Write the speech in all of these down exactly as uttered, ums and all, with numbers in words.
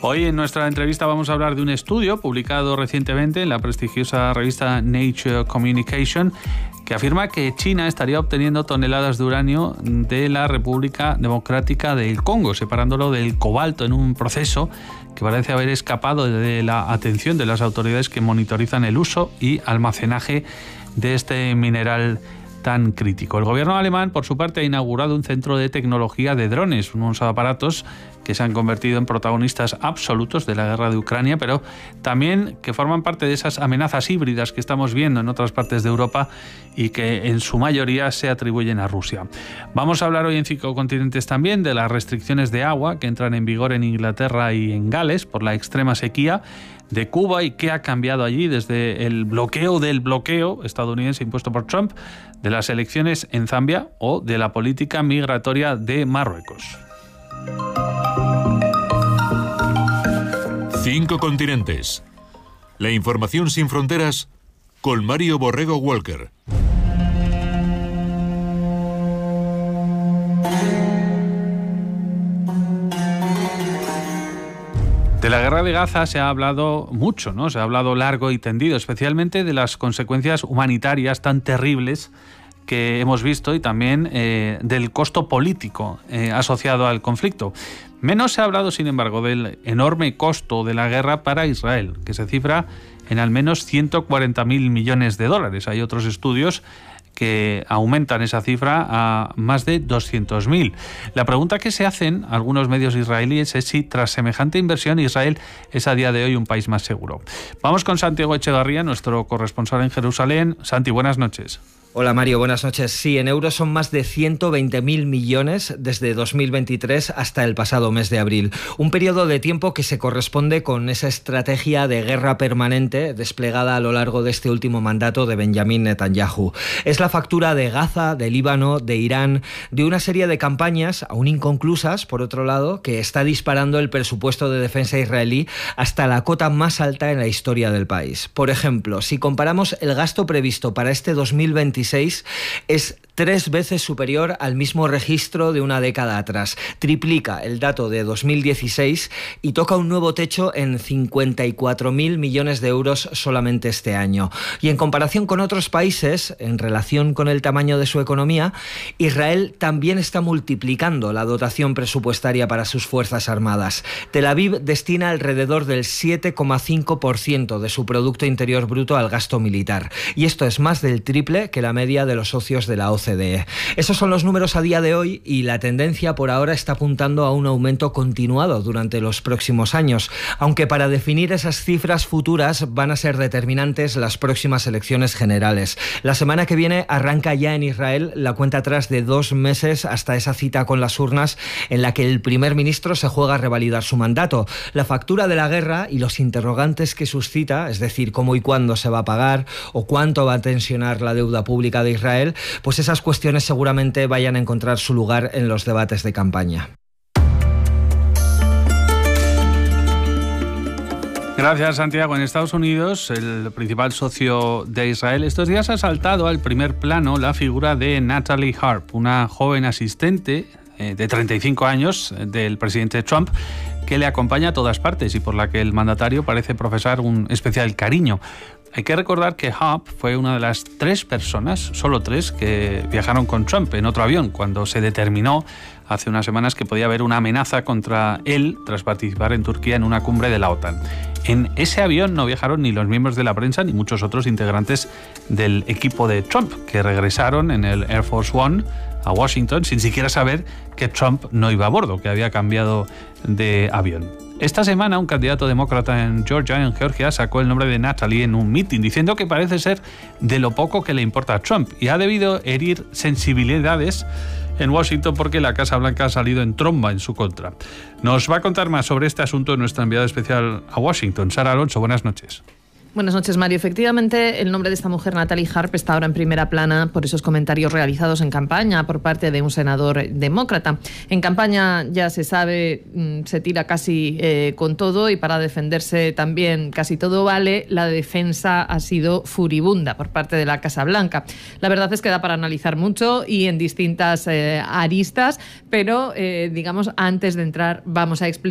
Hoy en nuestra entrevista vamos a hablar de un estudio publicado recientemente en la prestigiosa revista Nature Communication que afirma que China estaría obteniendo toneladas de uranio de la República Democrática del Congo, separándolo del cobalto en un proceso que parece haber escapado de la atención de las autoridades que monitorizan el uso y almacenaje de este mineral tan crítico. El gobierno alemán, por su parte, ha inaugurado un centro de tecnología de drones, unos aparatos que se han convertido en protagonistas absolutos de la guerra de Ucrania, pero también que forman parte de esas amenazas híbridas que estamos viendo en otras partes de Europa y que en su mayoría se atribuyen a Rusia. Vamos a hablar hoy en Cinco Continentes también de las restricciones de agua que entran en vigor en Inglaterra y en Gales por la extrema sequía, de Cuba y qué ha cambiado allí desde el bloqueo del bloqueo estadounidense impuesto por Trump, de las elecciones en Zambia o de la política migratoria de Marruecos. Cinco Continentes. La información sin fronteras con Mario Borrego Walker. De la guerra de Gaza se ha hablado mucho, ¿no? Se ha hablado largo y tendido, especialmente de las consecuencias humanitarias tan terribles que hemos visto y también eh, del costo político eh, asociado al conflicto. Menos se ha hablado, sin embargo, del enorme costo de la guerra para Israel, que se cifra en al menos ciento cuarenta mil millones de dólares. Hay otros estudios que aumentan esa cifra a más de doscientos mil. La pregunta que se hacen algunos medios israelíes es si tras semejante inversión Israel es a día de hoy un país más seguro. Vamos con Santiago Echevarría, nuestro corresponsal en Jerusalén. Santi, buenas noches. Hola Mario, buenas noches. Sí, en euros son más de ciento veinte mil millones desde dos mil veintitrés hasta el pasado mes de abril. Un periodo de tiempo que se corresponde con esa estrategia de guerra permanente desplegada a lo largo de este último mandato de Benjamín Netanyahu. Es la factura de Gaza, de Líbano, de Irán, de una serie de campañas aún inconclusas, por otro lado, que está disparando el presupuesto de defensa israelí hasta la cota más alta en la historia del país. Por ejemplo, si comparamos el gasto previsto para este dos mil veintiséis, es tres veces superior al mismo registro de una década atrás. Triplica el dato de dos mil dieciséis y toca un nuevo techo en cincuenta y cuatro mil millones de euros solamente este año. Y en comparación con otros países, en relación con el tamaño de su economía, Israel también está multiplicando la dotación presupuestaria para sus fuerzas armadas. Tel Aviv destina alrededor del siete coma cinco por ciento de su Producto Interior Bruto al gasto militar. Y esto es más del triple que la media de los socios de la O C D E. Esos son los números a día de hoy y la tendencia por ahora está apuntando a un aumento continuado durante los próximos años, aunque para definir esas cifras futuras van a ser determinantes las próximas elecciones generales. La semana que viene arranca ya en Israel la cuenta atrás de dos meses hasta esa cita con las urnas en la que el primer ministro se juega a revalidar su mandato. La factura de la guerra y los interrogantes que suscita, es decir, cómo y cuándo se va a pagar o cuánto va a tensionar la deuda pública de Israel, pues esas cuestiones seguramente vayan a encontrar su lugar en los debates de campaña. Gracias, Santiago. En Estados Unidos, el principal socio de Israel, estos días ha saltado al primer plano la figura de Natalie Harp, una joven asistente eh, de treinta y cinco años del presidente Trump, que le acompaña a todas partes y por la que el mandatario parece profesar un especial cariño. Hay que recordar que Harp fue una de las tres personas, solo tres, que viajaron con Trump en otro avión cuando se determinó hace unas semanas que podía haber una amenaza contra él tras participar en Turquía en una cumbre de la OTAN. En ese avión no viajaron ni los miembros de la prensa ni muchos otros integrantes del equipo de Trump, que regresaron en el Air Force One a Washington sin siquiera saber que Trump no iba a bordo, que había cambiado de avión. Esta semana un candidato demócrata en Georgia, en Georgia, sacó el nombre de Natalie en un mitin diciendo que parece ser de lo poco que le importa a Trump y ha debido herir sensibilidades en Washington porque la Casa Blanca ha salido en tromba en su contra. Nos va a contar más sobre este asunto nuestra enviada especial a Washington, Sara Alonso. Buenas noches. Buenas noches, Mario. Efectivamente, el nombre de esta mujer, Natalie Harp, está ahora en primera plana por esos comentarios realizados en campaña por parte de un senador demócrata. En campaña, ya se sabe, se tira casi eh, con todo y para defenderse también casi todo vale. La defensa ha sido furibunda por parte de la Casa Blanca. La verdad es que da para analizar mucho y en distintas eh, aristas, pero, eh, digamos, antes de entrar vamos a explicar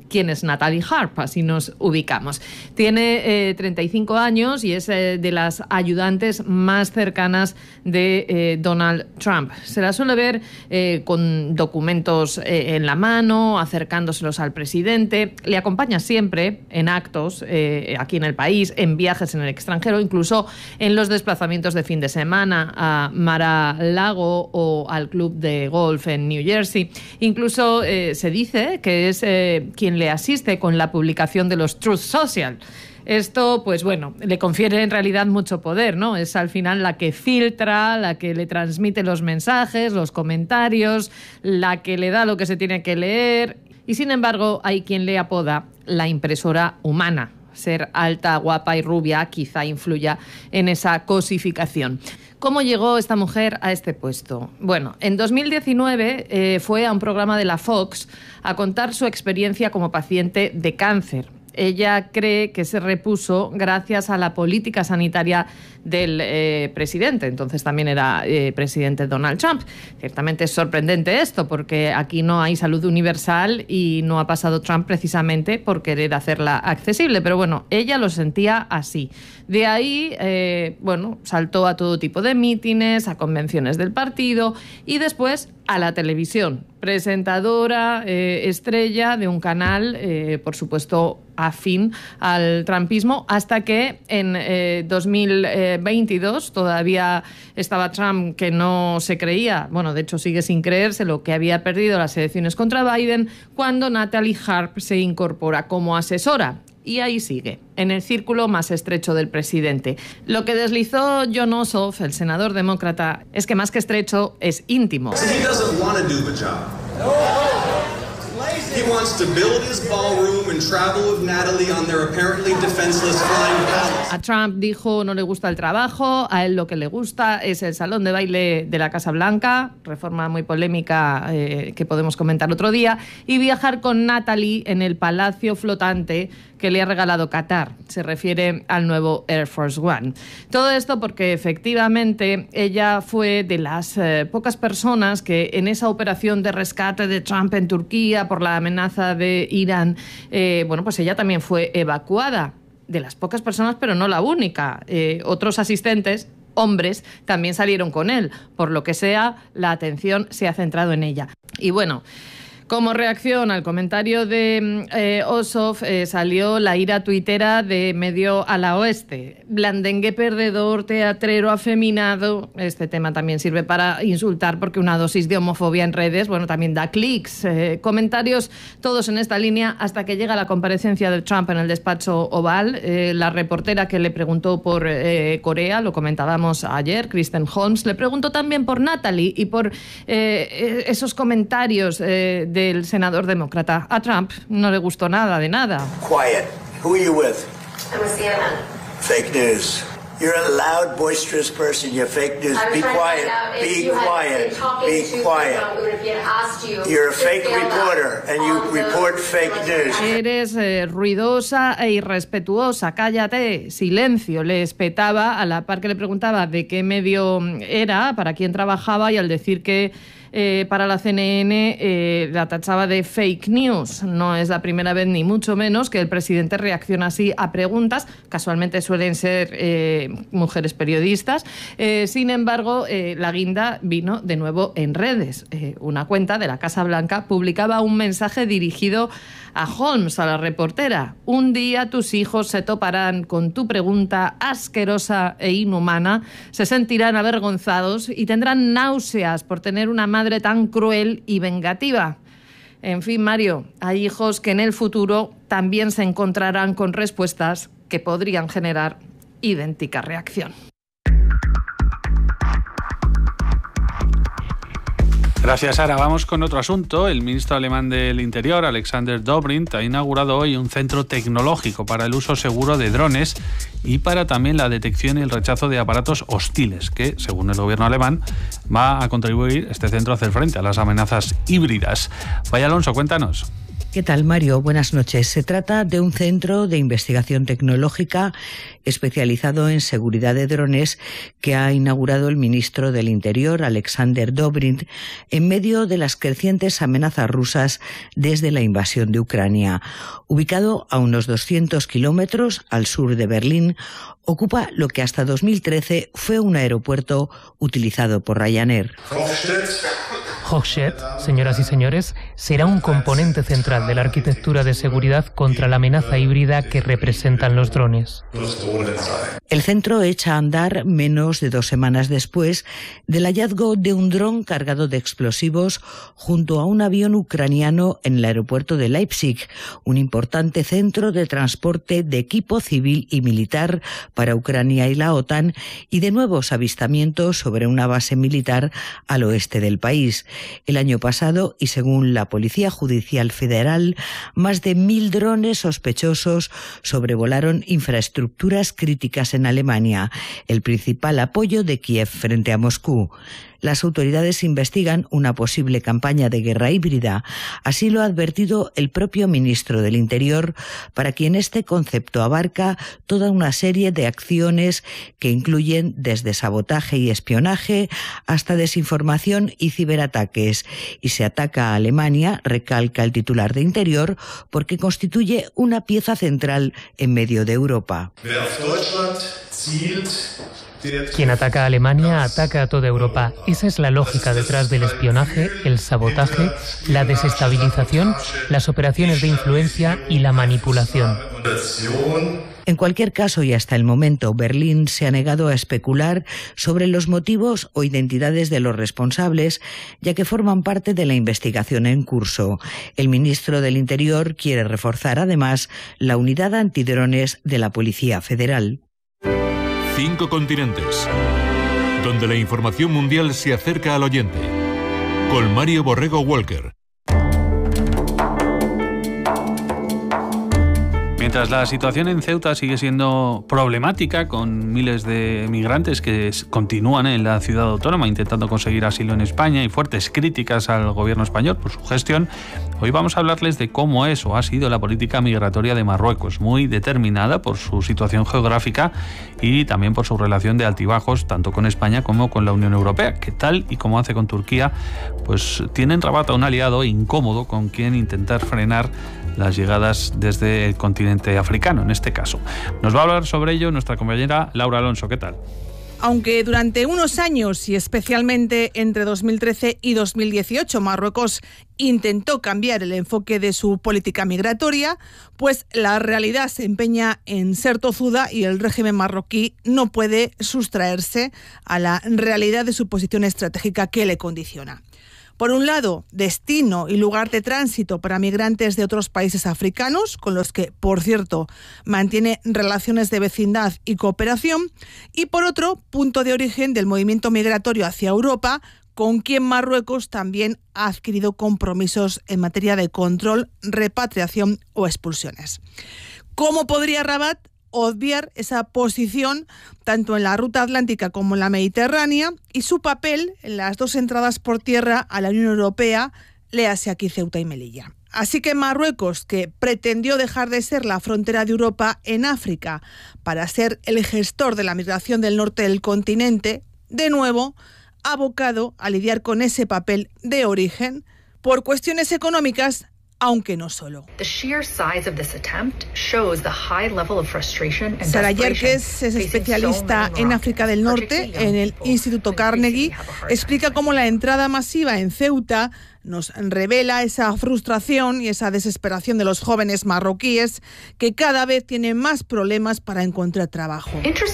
quién es Natalie Harp, así nos ubicamos. Tiene eh, treinta y cinco años y es eh, de las ayudantes más cercanas de eh, Donald Trump. Se la suele ver eh, con documentos eh, en la mano, acercándoselos al presidente. Le acompaña siempre en actos eh, aquí en el país, en viajes en el extranjero, incluso en los desplazamientos de fin de semana a Mar-a-Lago o al club de golf en New Jersey. Incluso eh, se dice que es eh, quien le asiste con la publicación de los Truth Social. Esto, pues bueno, le confiere en realidad mucho poder, ¿no? Es al final la que filtra, la que le transmite los mensajes, los comentarios, la que le da lo que se tiene que leer. Y sin embargo, hay quien le apoda la impresora humana. Ser alta, guapa y rubia quizá influya en esa cosificación. ¿Cómo llegó esta mujer a este puesto? Bueno, en dos mil diecinueve eh, fue a un programa de la Fox a contar su experiencia como paciente de cáncer. Ella cree que se repuso gracias a la política sanitaria del eh, presidente. Entonces también era eh, presidente Donald Trump. Ciertamente es sorprendente esto, porque aquí no hay salud universal y no ha pasado Trump precisamente por querer hacerla accesible. Pero bueno, ella lo sentía así. De ahí, eh, bueno, saltó a todo tipo de mítines, a convenciones del partido y después a la televisión. Presentadora, eh, estrella de un canal, eh, por supuesto, afín al trumpismo, hasta que en eh, dos mil veintidós todavía estaba Trump que no se creía, bueno, de hecho sigue sin creérselo, que había perdido las elecciones contra Biden, cuando Natalie Harp se incorpora como asesora. Y ahí sigue, en el círculo más estrecho del presidente. Lo que deslizó Jon Ossoff, el senador demócrata, es que más que estrecho, es íntimo. He wants to build his ballroom and travel with Natalie on their apparently defenseless flying palace. A Trump dijo no le gusta el trabajo, a él lo que le gusta es el salón de baile de la Casa Blanca, reforma muy polémica eh, que podemos comentar otro día, y viajar con Natalie en el palacio flotante que le ha regalado Qatar. Se refiere al nuevo Air Force One. Todo esto porque efectivamente ella fue de las eh, pocas personas que en esa operación de rescate de Trump en Turquía por la amenaza de Irán, eh, bueno, pues ella también fue evacuada. De las pocas personas, pero no la única. Eh, otros asistentes, hombres, también salieron con él. Por lo que sea, la atención se ha centrado en ella. Y bueno, como reacción al comentario de eh, Ossoff, eh, salió la ira tuitera de Medio a la Oeste. Blandengue perdedor, teatrero afeminado. Este tema también sirve para insultar porque una dosis de homofobia en redes, bueno, también da clics. Eh, comentarios todos en esta línea hasta que llega la comparecencia de Trump en el despacho Oval. Eh, la reportera que le preguntó por eh, Corea, lo comentábamos ayer, Kristen Holmes, le preguntó también por Natalie y por eh, esos comentarios eh, del senador demócrata. A Trump no le gustó nada de nada. Quiet. Who are you with? I'm with C N N. Fake news. You're a loud, boisterous person. You're fake news. Be quiet. Be quiet. Be quiet. You're a fake reporter and you report fake news. Eres eh, ruidosa e irrespetuosa. Cállate. Silencio. Le espetaba a la par que le preguntaba de qué medio era, para quién trabajaba, y al decir que Eh, para la C N N eh, la tachaba de fake news. No es la primera vez, ni mucho menos, que el presidente reacciona así a preguntas. Casualmente suelen ser eh, mujeres periodistas. Eh, sin embargo, eh, la guinda vino de nuevo en redes. Eh, una cuenta de la Casa Blanca publicaba un mensaje dirigido a Holmes, a la reportera. Un día tus hijos se toparán con tu pregunta asquerosa e inhumana, se sentirán avergonzados y tendrán náuseas por tener una madre tan cruel y vengativa. En fin, Mario, hay hijos que en el futuro también se encontrarán con respuestas que podrían generar idéntica reacción. Gracias, Sara. Vamos con otro asunto. El ministro alemán del Interior, Alexander Dobrindt, ha inaugurado hoy un centro tecnológico para el uso seguro de drones y para también la detección y el rechazo de aparatos hostiles, que, según el gobierno alemán, va a contribuir este centro a hacer frente a las amenazas híbridas. Vaya, Alonso, cuéntanos. ¿Qué tal, Mario? Buenas noches. Se trata de un centro de investigación tecnológica especializado en seguridad de drones que ha inaugurado el ministro del Interior, Alexander Dobrindt, en medio de las crecientes amenazas rusas desde la invasión de Ucrania. Ubicado a unos doscientos kilómetros al sur de Berlín, ocupa lo que hasta dos mil trece fue un aeropuerto utilizado por Ryanair. Hochstedt, señoras y señores, será un componente central de la arquitectura de seguridad contra la amenaza híbrida que representan los drones. El centro echa a andar menos de dos semanas después del hallazgo de un dron cargado de explosivos junto a un avión ucraniano en el aeropuerto de Leipzig, un importante centro de transporte de equipo civil y militar para Ucrania y la OTAN, y de nuevos avistamientos sobre una base militar al oeste del país. El año pasado, y según la Policía Judicial Federal, más de mil drones sospechosos sobrevolaron infraestructuras críticas en Alemania, el principal apoyo de Kiev frente a Moscú. Las autoridades investigan una posible campaña de guerra híbrida. Así lo ha advertido el propio ministro del Interior, para quien este concepto abarca toda una serie de acciones que incluyen desde sabotaje y espionaje hasta desinformación y ciberataques. Y se ataca a Alemania, recalca el titular de Interior, porque constituye una pieza central en medio de Europa. Quien ataca a Alemania ataca a toda Europa. Esa es la lógica detrás del espionaje, el sabotaje, la desestabilización, las operaciones de influencia y la manipulación. En cualquier caso, y hasta el momento, Berlín se ha negado a especular sobre los motivos o identidades de los responsables, ya que forman parte de la investigación en curso. El ministro del Interior quiere reforzar además la unidad antidrones de la Policía Federal. Cinco continentes, donde la información mundial se acerca al oyente. Con Mario Borrego Walker. Mientras la situación en Ceuta sigue siendo problemática, con miles de migrantes que continúan en la ciudad autónoma intentando conseguir asilo en España y fuertes críticas al gobierno español por su gestión, hoy vamos a hablarles de cómo es o ha sido la política migratoria de Marruecos, muy determinada por su situación geográfica y también por su relación de altibajos tanto con España como con la Unión Europea, que tal y como hace con Turquía, pues tiene en Rabat a un aliado incómodo con quien intentar frenar las llegadas desde el continente africano, en este caso. Nos va a hablar sobre ello nuestra compañera Laura Alonso. ¿Qué tal? Aunque durante unos años, y especialmente entre dos mil trece y dos mil dieciocho, Marruecos intentó cambiar el enfoque de su política migratoria, pues la realidad se empeña en ser tozuda y el régimen marroquí no puede sustraerse a la realidad de su posición estratégica que le condiciona. Por un lado, destino y lugar de tránsito para migrantes de otros países africanos, con los que, por cierto, mantiene relaciones de vecindad y cooperación, y por otro, punto de origen del movimiento migratorio hacia Europa, con quien Marruecos también ha adquirido compromisos en materia de control, repatriación o expulsiones. ¿Cómo podría Rabat obviar esa posición tanto en la ruta atlántica como en la mediterránea y su papel en las dos entradas por tierra a la Unión Europea, léase aquí Ceuta y Melilla? Así que Marruecos, que pretendió dejar de ser la frontera de Europa en África para ser el gestor de la migración del norte del continente, de nuevo ha abocado a lidiar con ese papel de origen por cuestiones económicas, aunque no solo. Sara Yerkes es especialista en África del Norte en el Instituto Carnegie. Explica cómo la entrada masiva en Ceuta nos revela esa frustración y esa desesperación de los jóvenes marroquíes que cada vez tienen más problemas para encontrar trabajo.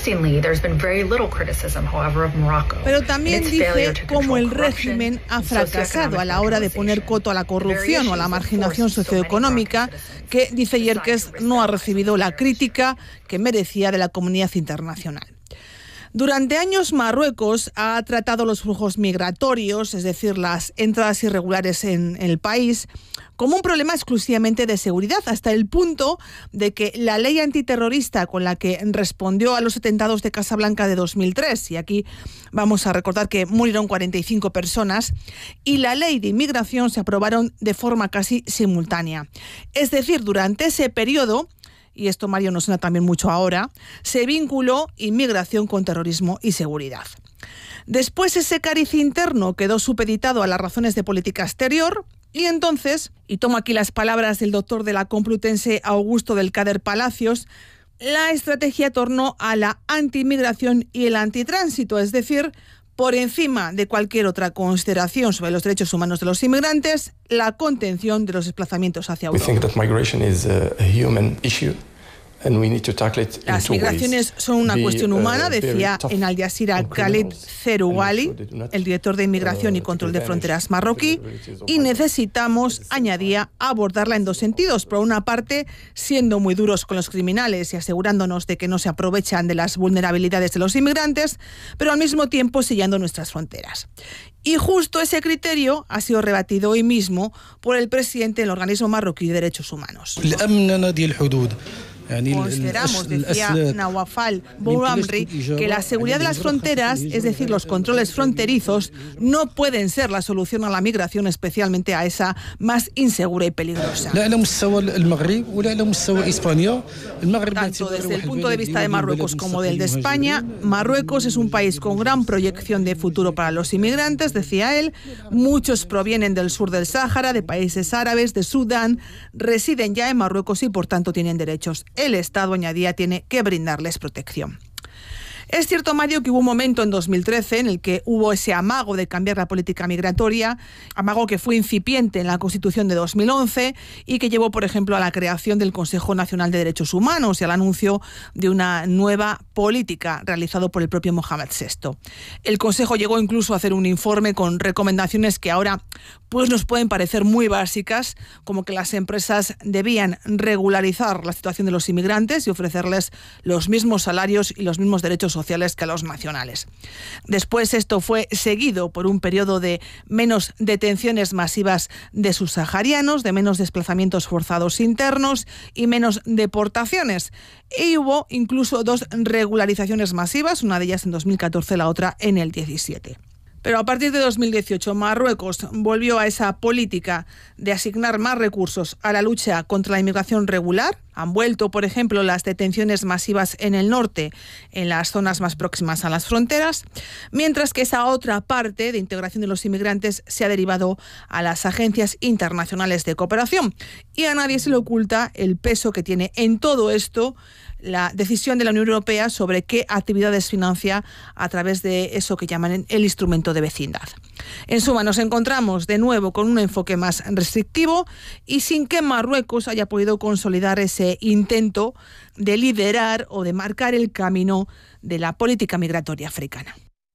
Pero también dice cómo el régimen ha fracasado a la hora de poner coto a la corrupción o a la marginación socioeconómica, que, dice Yerkes, no ha recibido la crítica que merecía de la comunidad internacional. Durante años Marruecos ha tratado los flujos migratorios, es decir, las entradas irregulares en el país, como un problema exclusivamente de seguridad, hasta el punto de que la ley antiterrorista con la que respondió a los atentados de Casablanca de dos mil tres, y aquí vamos a recordar que murieron cuarenta y cinco personas, y la ley de inmigración se aprobaron de forma casi simultánea. Es decir, durante ese periodo, y esto, Mario, nos suena también mucho ahora, se vinculó inmigración con terrorismo y seguridad. Después ese cariz interno quedó supeditado a las razones de política exterior y entonces, y tomo aquí las palabras del doctor de la Complutense Augusto del Cader Palacios, la estrategia tornó a la antiinmigración y el antitránsito, es decir, por encima de cualquier otra consideración sobre los derechos humanos de los inmigrantes, la contención de los desplazamientos hacia Europa. Las migraciones son una cuestión humana, decía en Al Jazeera Khaled Zerouali, el director de Inmigración y Control de Fronteras marroquí, y necesitamos, añadía, abordarla en dos sentidos. Por una parte, siendo muy duros con los criminales y asegurándonos de que no se aprovechan de las vulnerabilidades de los inmigrantes, pero al mismo tiempo sellando nuestras fronteras. Y justo ese criterio ha sido rebatido hoy mismo por el presidente del organismo marroquí de derechos humanos. Consideramos, decía Nawafal Bouamri, que la seguridad de las fronteras, es decir, los controles fronterizos, no pueden ser la solución a la migración, especialmente a esa más insegura y peligrosa. Tanto desde el punto de vista de Marruecos como del de España, Marruecos es un país con gran proyección de futuro para los inmigrantes, decía él. Muchos provienen del sur del Sáhara, de países árabes, de Sudán, residen ya en Marruecos y por tanto tienen derechos. El Estado, añadía, tiene que brindarles protección. Es cierto, Mario, que hubo un momento en dos mil trece en el que hubo ese amago de cambiar la política migratoria, amago que fue incipiente en la Constitución de dos mil once y que llevó, por ejemplo, a la creación del Consejo Nacional de Derechos Humanos y al anuncio de una nueva política realizado por el propio Mohamed sexto. El Consejo llegó incluso a hacer un informe con recomendaciones que ahora pues nos pueden parecer muy básicas, como que las empresas debían regularizar la situación de los inmigrantes y ofrecerles los mismos salarios y los mismos derechos sociales que a los nacionales. Después esto fue seguido por un periodo de menos detenciones masivas de subsaharianos, de menos desplazamientos forzados internos y menos deportaciones. Y hubo incluso dos regularizaciones masivas, una de ellas en dos mil catorce, la otra en el diecisiete. Pero a partir de dos mil dieciocho, Marruecos volvió a esa política de asignar más recursos a la lucha contra la inmigración regular. Han vuelto, por ejemplo, las detenciones masivas en el norte, en las zonas más próximas a las fronteras, mientras que esa otra parte de integración de los inmigrantes se ha derivado a las agencias internacionales de cooperación. Y a nadie se le oculta el peso que tiene en todo esto la decisión de la Unión Europea sobre qué actividades financia a través de eso que llaman el instrumento de vecindad. En suma, nos encontramos de nuevo con un enfoque más restrictivo y sin que Marruecos haya podido consolidar ese intento de liderar o de marcar el camino de la política migratoria africana.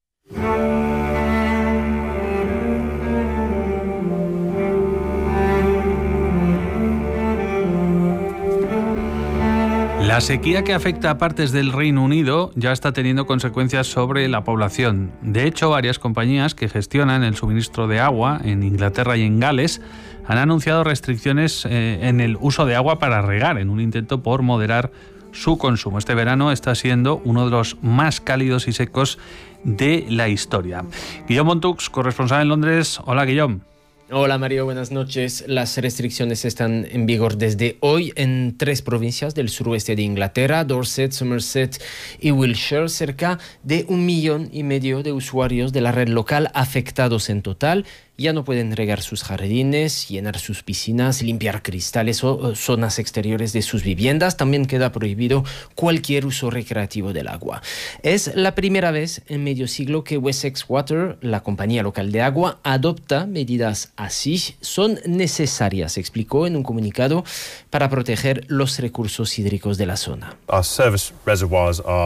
La sequía que afecta a partes del Reino Unido ya está teniendo consecuencias sobre la población. De hecho, varias compañías que gestionan el suministro de agua en Inglaterra y en Gales han anunciado restricciones eh, en el uso de agua para regar, en un intento por moderar su consumo. Este verano está siendo uno de los más cálidos y secos de la historia. Guillaume Montux, corresponsal en Londres. Hola, Guillaume. Hola Mario, buenas noches. Las restricciones están en vigor desde hoy en tres provincias del suroeste de Inglaterra, Dorset, Somerset y Wiltshire. Cerca de un millón y medio de usuarios de la red local afectados en total. Ya no pueden regar sus jardines, llenar sus piscinas, limpiar cristales o zonas exteriores de sus viviendas. También queda prohibido cualquier uso recreativo del agua. Es la primera vez en medio siglo que Wessex Water, la compañía local de agua, adopta medidas así. Son necesarias, explicó en un comunicado, para proteger los recursos hídricos de la zona. Our service reservoirs are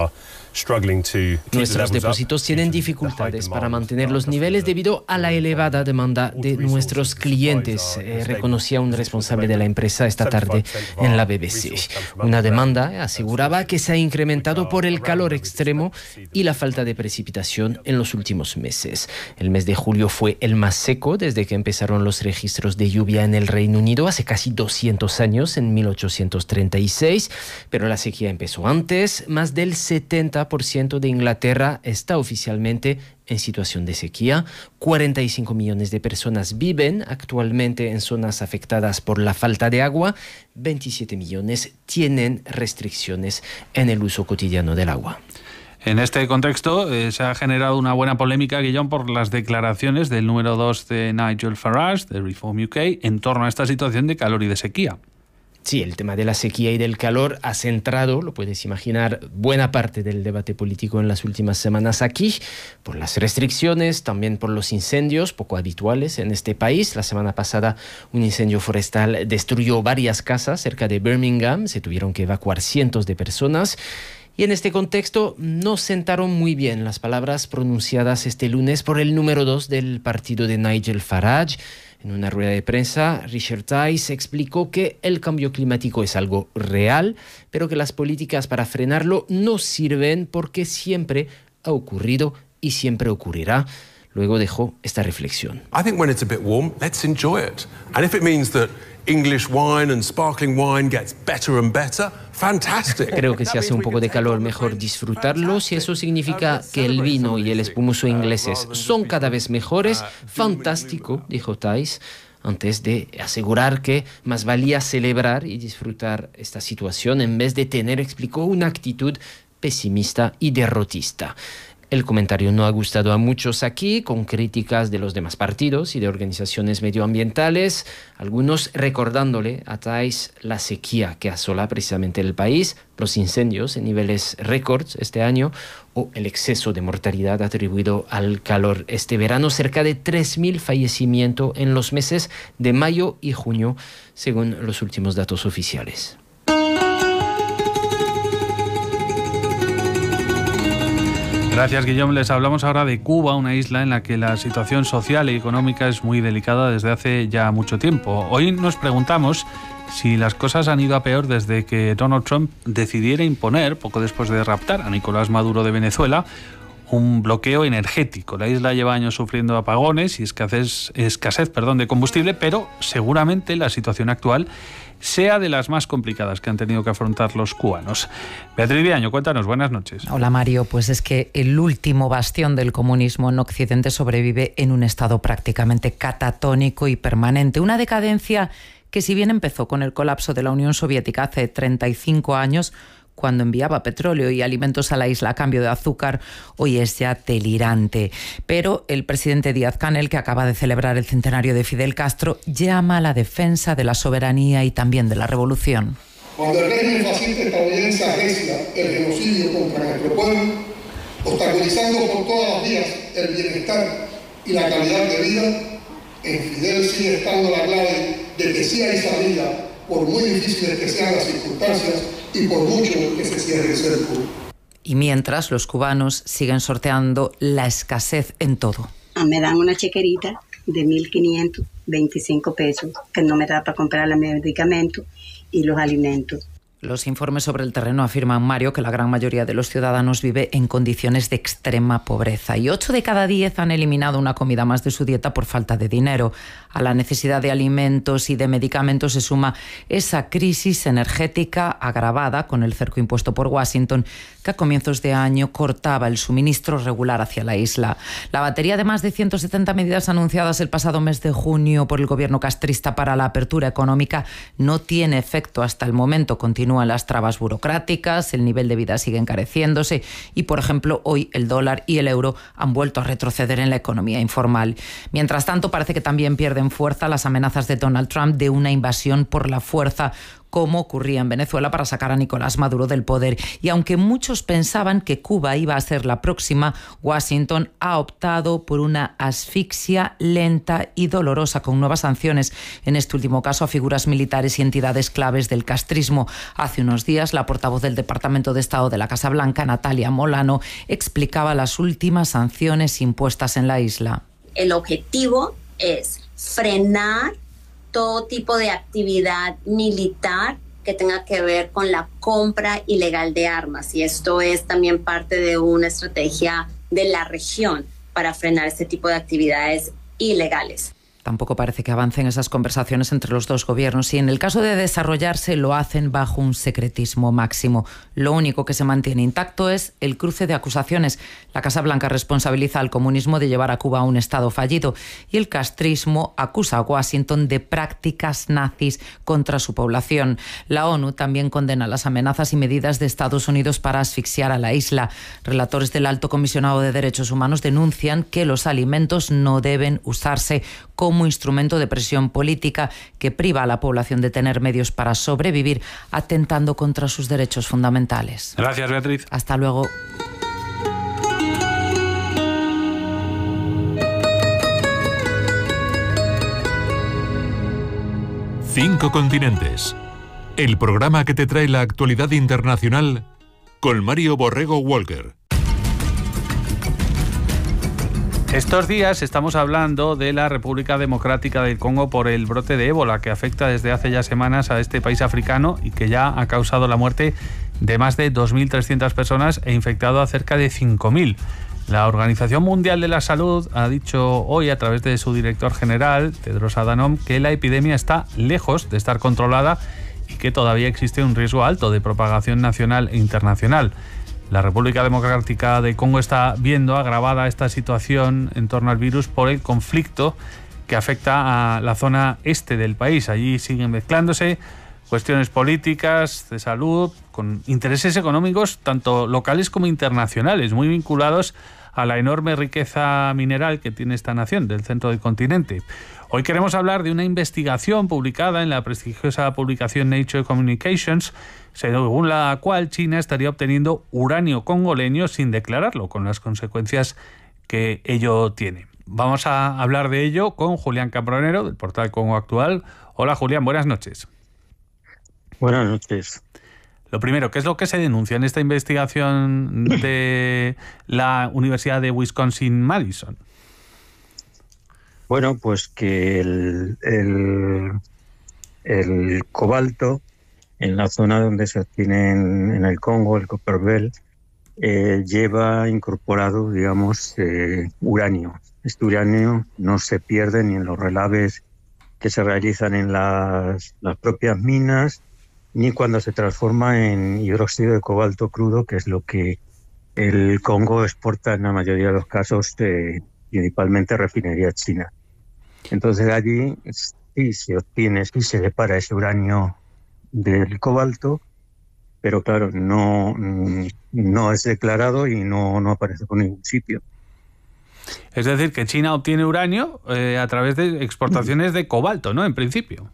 Nuestros depósitos tienen dificultades para mantener los niveles debido a la elevada demanda de nuestros clientes, eh, reconocía un responsable de la empresa esta tarde en la B B C. Una demanda, aseguraba, que se ha incrementado por el calor extremo y la falta de precipitación en los últimos meses. El mes de julio fue el más seco desde que empezaron los registros de lluvia en el Reino Unido hace casi doscientos años, en mil ochocientos treinta y seis, pero la sequía empezó antes. Más del setenta por ciento de Inglaterra está oficialmente en situación de sequía. cuarenta y cinco millones de personas viven actualmente en zonas afectadas por la falta de agua. veintisiete millones tienen restricciones en el uso cotidiano del agua. En este contexto eh, se ha generado una buena polémica, Guillón, por las declaraciones del número dos de Nigel Farage, de Reform U K, en torno a esta situación de calor y de sequía. Sí, el tema de la sequía y del calor ha centrado, lo puedes imaginar, buena parte del debate político en las últimas semanas aquí, por las restricciones, también por los incendios poco habituales en este país. La semana pasada un incendio forestal destruyó varias casas cerca de Birmingham, se tuvieron que evacuar cientos de personas. Y en este contexto no sentaron muy bien las palabras pronunciadas este lunes por el número dos del partido de Nigel Farage. En una rueda de prensa, Richard Tice explicó que el cambio climático es algo real, pero que las políticas para frenarlo no sirven porque siempre ha ocurrido y siempre ocurrirá. Luego dejó esta reflexión. I think when it's a bit warm, let's enjoy it. And if it means that English wine and sparkling wine gets better and better, fantastic. Creo que si hace un poco de calor, mejor disfrutarlo. Si eso significa que el vino y el espumoso ingleses son cada vez mejores, fantástico, dijo Tice, antes de asegurar que más valía celebrar y disfrutar esta situación en vez de tener, explicó, una actitud pesimista y derrotista. El comentario no ha gustado a muchos aquí, con críticas de los demás partidos y de organizaciones medioambientales, algunos recordándole a Tice la sequía que asola precisamente el país, los incendios en niveles récords este año o el exceso de mortalidad atribuido al calor este verano, cerca de tres mil fallecimientos en los meses de mayo y junio, según los últimos datos oficiales. Gracias, Guillaume. Les hablamos ahora de Cuba, una isla en la que la situación social y económica es muy delicada desde hace ya mucho tiempo. Hoy nos preguntamos si las cosas han ido a peor desde que Donald Trump decidiera imponer, poco después de raptar a Nicolás Maduro de Venezuela, un bloqueo energético. La isla lleva años sufriendo apagones y escasez, escasez perdón, de combustible, pero seguramente la situación actual sea de las más complicadas que han tenido que afrontar los cubanos. Beatriz Viaño, cuéntanos, buenas noches. Hola Mario, pues es que el último bastión del comunismo en Occidente sobrevive en un estado prácticamente catatónico y permanente. Una decadencia que, si bien empezó con el colapso de la Unión Soviética hace treinta y cinco años, cuando enviaba petróleo y alimentos a la isla a cambio de azúcar, hoy es ya delirante. Pero el presidente Díaz-Canel, que acaba de celebrar el centenario de Fidel Castro, llama a la defensa de la soberanía y también de la revolución. Cuando el régimen fascista estadounidense arrecia el genocidio contra nuestro pueblo, obstaculizando por todas las vías el bienestar y la calidad de vida, en Fidel sigue estando la clave de que sí hay salida, por muy difíciles que sean las circunstancias y por mucho que se cierre el cerco. Y mientras, los cubanos siguen sorteando la escasez en todo. Me dan una chequerita de mil quinientos veinticinco pesos, que no me da para comprar los medicamentos y los alimentos. Los informes sobre el terreno afirman, Mario, que la gran mayoría de los ciudadanos vive en condiciones de extrema pobreza y ocho de cada diez han eliminado una comida más de su dieta por falta de dinero. A la necesidad de alimentos y de medicamentos se suma esa crisis energética agravada con el cerco impuesto por Washington, que a comienzos de año cortaba el suministro regular hacia la isla. La batería de más de ciento setenta medidas anunciadas el pasado mes de junio por el gobierno castrista para la apertura económica no tiene efecto hasta el momento. Continúa Continúan las trabas burocráticas, el nivel de vida sigue encareciéndose y, por ejemplo, hoy el dólar y el euro han vuelto a retroceder en la economía informal. Mientras tanto, parece que también pierden fuerza las amenazas de Donald Trump de una invasión por la fuerza como ocurría en Venezuela, para sacar a Nicolás Maduro del poder. Y aunque muchos pensaban que Cuba iba a ser la próxima, Washington ha optado por una asfixia lenta y dolorosa, con nuevas sanciones, en este último caso a figuras militares y entidades claves del castrismo. Hace unos días, la portavoz del Departamento de Estado de la Casa Blanca, Natalia Molano, explicaba las últimas sanciones impuestas en la isla. El objetivo es frenar todo tipo de actividad militar que tenga que ver con la compra ilegal de armas, y esto es también parte de una estrategia de la región para frenar este tipo de actividades ilegales. Tampoco parece que avancen esas conversaciones entre los dos gobiernos, y en el caso de desarrollarse lo hacen bajo un secretismo máximo. Lo único que se mantiene intacto es el cruce de acusaciones. La Casa Blanca responsabiliza al comunismo de llevar a Cuba a un estado fallido, y el castrismo acusa a Washington de prácticas nazis contra su población. La ONU también condena las amenazas y medidas de Estados Unidos para asfixiar a la isla. Relatores del Alto Comisionado de Derechos Humanos denuncian que los alimentos no deben usarse como como instrumento de presión política que priva a la población de tener medios para sobrevivir, atentando contra sus derechos fundamentales. Gracias, Beatriz. Hasta luego. Cinco continentes. El programa que te trae la actualidad internacional con Mario Borrego Walker. Estos días estamos hablando de la República Democrática del Congo por el brote de ébola que afecta desde hace ya semanas a este país africano y que ya ha causado la muerte de más de dos mil trescientas personas e infectado a cerca de cinco mil. La Organización Mundial de la Salud ha dicho hoy, a través de su director general, Tedros Adhanom, que la epidemia está lejos de estar controlada y que todavía existe un riesgo alto de propagación nacional e internacional. La República Democrática del Congo está viendo agravada esta situación en torno al virus por el conflicto que afecta a la zona este del país. Allí siguen mezclándose cuestiones políticas, de salud, con intereses económicos tanto locales como internacionales, muy vinculados a la enorme riqueza mineral que tiene esta nación del centro del continente. Hoy queremos hablar de una investigación publicada en la prestigiosa publicación Nature Communications, según la cual China estaría obteniendo uranio congoleño sin declararlo, con las consecuencias que ello tiene. Vamos a hablar de ello con Julián Cambronero, del portal Congo Actual. Hola, Julián, buenas noches. Buenas noches. Lo primero, ¿qué es lo que se denuncia en esta investigación de la Universidad de Wisconsin-Madison? Bueno, pues que el, el, el cobalto en la zona donde se obtiene en, en el Congo, el Copperbelt, eh, lleva incorporado, digamos, eh, uranio. Este uranio no se pierde ni en los relaves que se realizan en las, las propias minas, ni cuando se transforma en hidróxido de cobalto crudo, que es lo que el Congo exporta en la mayoría de los casos, eh, principalmente refinería china. Entonces allí sí se obtiene, sí se separa ese uranio del cobalto, pero claro, no, no es declarado y no, no aparece por ningún sitio. Es decir, que China obtiene uranio eh, a través de exportaciones de cobalto, ¿no? En principio.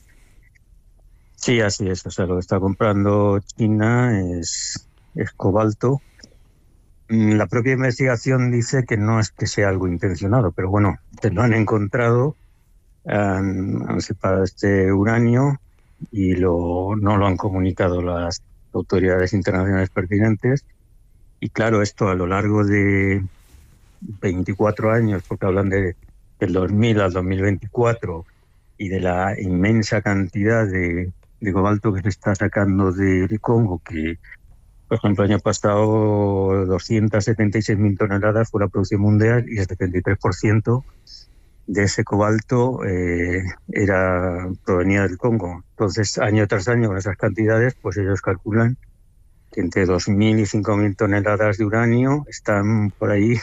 Sí, así es. O sea, lo que está comprando China es, es cobalto. La propia investigación dice que no es que sea algo intencionado, pero bueno, lo han encontrado, han, han separado este uranio y lo, no lo han comunicado las autoridades internacionales pertinentes. Y claro, esto a lo largo de veinticuatro años, porque hablan de del dos mil al dos mil veinticuatro, y de la inmensa cantidad de, de cobalto que se está sacando de, de Congo, que por ejemplo el año pasado doscientas setenta y seis mil toneladas fue la producción mundial y el setenta y tres por ciento de ese cobalto eh, era provenía del Congo. Entonces, año tras año con esas cantidades, pues ellos calculan que entre dos mil y cinco mil toneladas de uranio están por ahí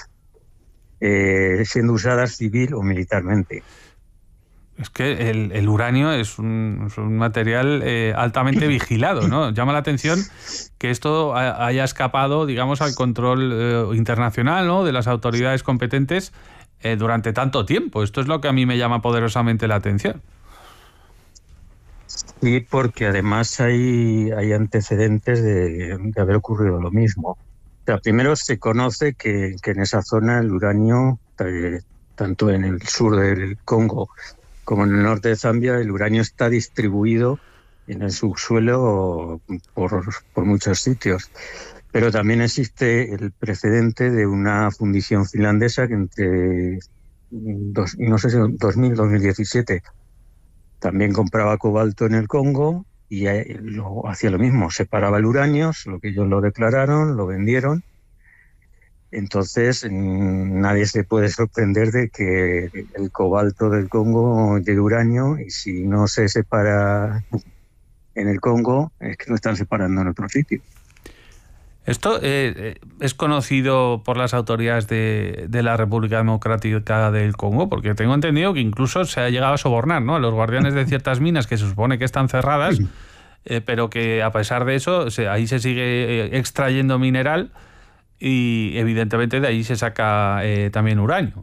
eh, siendo usadas civil o militarmente. Es que el, el uranio es un, es un material eh, altamente vigilado, ¿no? Llama la atención que esto ha, haya escapado, digamos, al control eh, internacional, ¿no?, de las autoridades competentes eh, durante tanto tiempo. Esto es lo que a mí me llama poderosamente la atención. Sí, porque además hay, hay antecedentes de, de haber ocurrido lo mismo. O sea, primero se conoce que, que en esa zona el uranio, eh, tanto en el sur del Congo como en el norte de Zambia, el uranio está distribuido en el subsuelo por, por muchos sitios. Pero también existe el precedente de una fundición finlandesa que entre dos, no sé si dos mil, dos mil diecisiete también compraba cobalto en el Congo y lo, hacía lo mismo, separaba el uranio, lo que ellos lo declararon, lo vendieron. Entonces nadie se puede sorprender de que el cobalto del Congo llegue uranio, y si no se separa en el Congo es que lo están separando en otro sitio. Esto eh, es conocido por las autoridades de, de la República Democrática del Congo, porque tengo entendido que incluso se ha llegado a sobornar, ¿no?, a los guardianes de ciertas minas que se supone que están cerradas, eh, pero que a pesar de eso se, ahí se sigue eh, extrayendo mineral y evidentemente de ahí se saca eh, también uranio.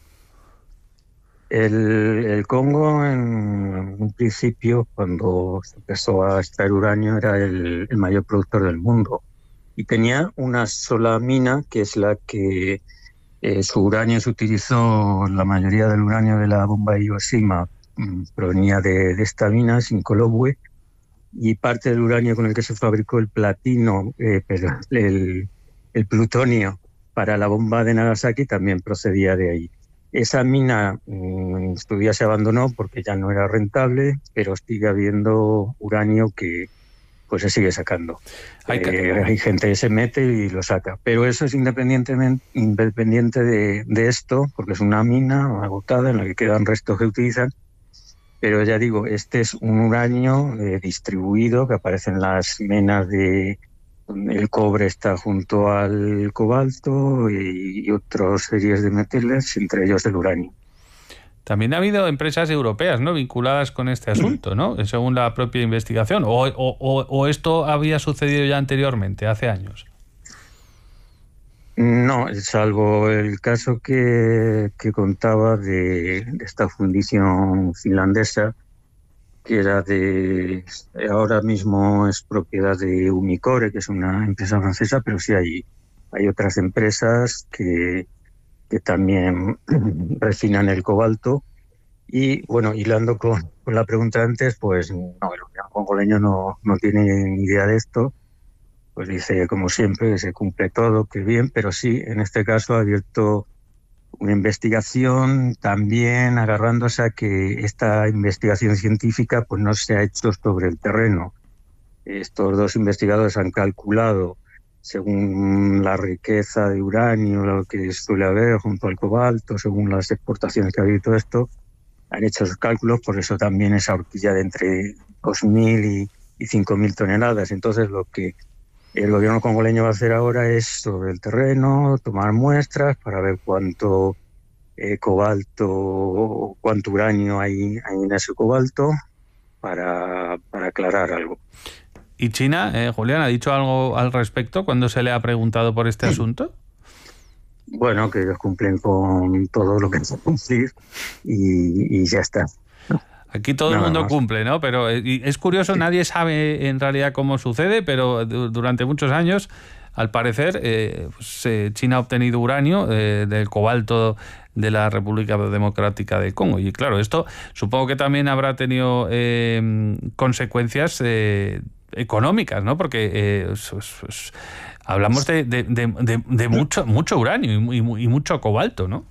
El, el Congo en un principio, cuando se empezó a extraer uranio, era el, el mayor productor del mundo. Y tenía una sola mina, que es la que eh, su uranio se utilizó, la mayoría del uranio de la bomba de Hiroshima mmm, provenía de, de esta mina, Sinkolobwe, y parte del uranio con el que se fabricó el platino, eh, pero el, el plutonio para la bomba de Nagasaki también procedía de ahí. Esa mina mmm, en su día se abandonó porque ya no era rentable, pero sigue habiendo uranio que pues se sigue sacando. Hay, que... eh, hay gente que se mete y lo saca. Pero eso es independientemente, independiente de, de esto, porque es una mina agotada en la que quedan restos que utilizan. Pero ya digo, este es un uranio eh, distribuido que aparece en las menas de... El cobre está junto al cobalto y, y otras series de metales, entre ellos el uranio. También ha habido empresas europeas, ¿no?, vinculadas con este asunto, ¿no?, según la propia investigación. O, o, o, o esto había sucedido ya anteriormente, hace años. No, salvo el caso que, que contaba de, de esta fundición finlandesa, que era de... Ahora mismo es propiedad de Umicore, que es una empresa francesa, pero sí hay, hay otras empresas que... que también refinan el cobalto. Y bueno, hilando con, con la pregunta de antes, pues no, el gobierno congoleño no, no tiene ni idea de esto, pues dice como siempre que se cumple todo, que bien, pero sí, en este caso ha abierto una investigación también agarrándose a que esta investigación científica pues no se ha hecho sobre el terreno. Estos dos investigadores han calculado, según la riqueza de uranio, lo que suele haber junto al cobalto, según las exportaciones que ha habido y todo esto, han hecho esos cálculos, por eso también esa horquilla de entre dos mil y, y cinco mil toneladas. Entonces lo que el gobierno congoleño va a hacer ahora es sobre el terreno, tomar muestras para ver cuánto eh, cobalto, cuánto uranio hay, hay en ese cobalto, para, para aclarar algo. ¿Y China, eh, Julián, ha dicho algo al respecto cuando se le ha preguntado por este asunto? Bueno, que ellos cumplen con todo lo que se cumplir y, y ya está. Aquí todo Nada el mundo más. cumple, ¿no? Pero es curioso, sí. Nadie sabe en realidad cómo sucede, pero durante muchos años, al parecer, eh, pues, eh, China ha obtenido uranio eh, del cobalto de la República Democrática del Congo. Y claro, esto supongo que también habrá tenido eh, consecuencias eh, económicas, ¿no? Porque eh, pues, pues, hablamos de, de, de, de, de mucho, mucho uranio y, y, y mucho cobalto, ¿no?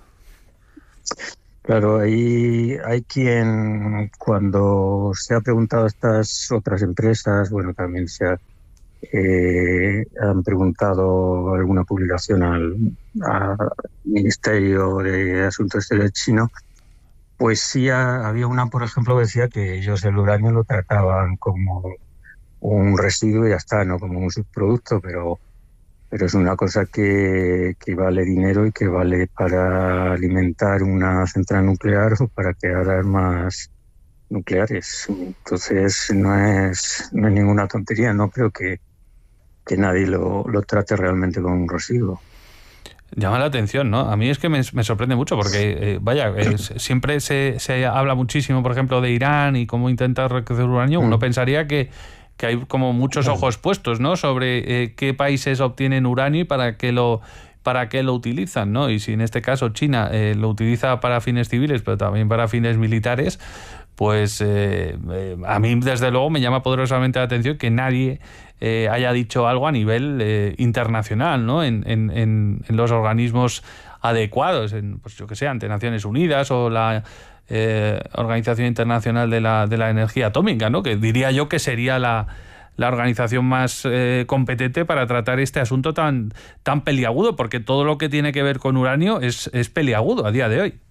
Claro, hay, hay quien, cuando se ha preguntado a estas otras empresas, bueno, también se ha, eh, han preguntado alguna publicación al, al Ministerio de Asuntos Exteriores chino, pues sí ha, había una, por ejemplo, que decía que ellos el uranio lo trataban como un residuo y ya está, no como un subproducto, pero... pero es una cosa que, que vale dinero y que vale para alimentar una central nuclear o para crear armas nucleares. Entonces no es, no es ninguna tontería, no creo que, que nadie lo, lo trate realmente como un residuo. Llama la atención, ¿no? A mí es que me, me sorprende mucho porque, eh, vaya, es, siempre se, se habla muchísimo, por ejemplo, de Irán y cómo intenta enriquecer uranio. Uno pensaría que, que hay como muchos ojos puestos, ¿no? Sobre eh, qué países obtienen uranio y para qué lo para qué lo utilizan, ¿no? Y si en este caso China eh, lo utiliza para fines civiles, pero también para fines militares, pues eh, eh, a mí desde luego me llama poderosamente la atención que nadie eh, haya dicho algo a nivel eh, internacional, ¿no? En, en, en, en los organismos adecuados, en, pues yo que sé, ante Naciones Unidas o la eh, Organización Internacional de la, de la Energía Atómica, ¿no? Que diría yo que sería la, la organización más eh, competente para tratar este asunto tan, tan peliagudo, porque todo lo que tiene que ver con uranio es, es peliagudo a día de hoy.